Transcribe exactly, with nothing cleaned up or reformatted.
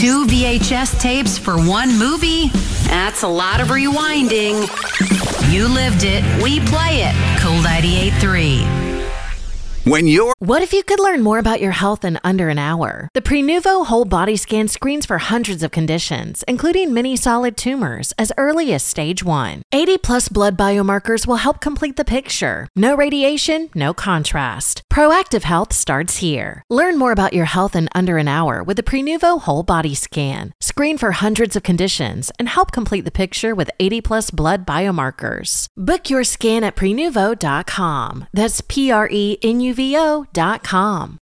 Two V H S tapes for one movie? That's a lot of rewinding. You lived it, we play it. Cool ninety-eight point three. When you're... What if you could learn more about your health in under an hour? The Prenuvo Whole Body Scan screens for hundreds of conditions, including many solid tumors, as early as stage one. eighty plus blood biomarkers will help complete the picture. No radiation, no contrast. Proactive health starts here. Learn more about your health in under an hour with the Prenuvo Whole Body Scan. Screen for hundreds of conditions and help complete the picture with eighty plus blood biomarkers. Book your scan at prenuvo dot com. That's P R E N U V O dot com.